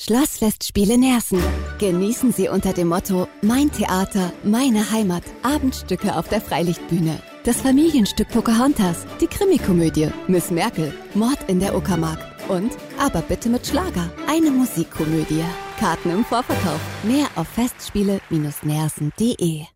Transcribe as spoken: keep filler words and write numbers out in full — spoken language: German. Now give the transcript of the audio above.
Schlossfestspiele Nersen. Genießen Sie unter dem Motto Mein Theater, meine Heimat. Abendstücke auf der Freilichtbühne. Das Familienstück Pocahontas, die Krimikomödie Miss Merkel, Mord in der Uckermark und Aber bitte mit Schlager, eine Musikkomödie. Karten im Vorverkauf. Mehr auf festspiele Bindestrich nersen punkt de.